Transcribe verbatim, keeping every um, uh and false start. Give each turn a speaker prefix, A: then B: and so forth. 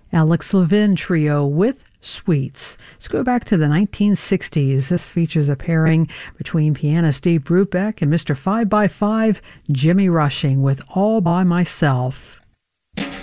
A: Alex Levin Trio with Sweets. Let's go back to the nineteen sixties. This features a pairing between pianist Steve Brubeck and Mister five by five, Jimmy Rushing, with All By Myself.